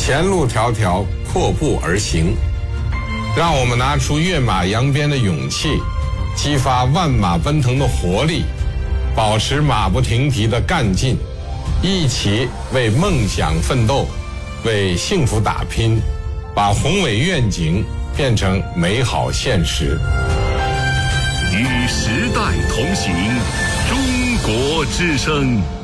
前路迢迢，阔步而行。让我们拿出跃马扬鞭的勇气，激发万马奔腾的活力，保持马不停蹄的干劲，一起为梦想奋斗，为幸福打拼，把宏伟愿景变成美好现实。 与时代同行，中国之声。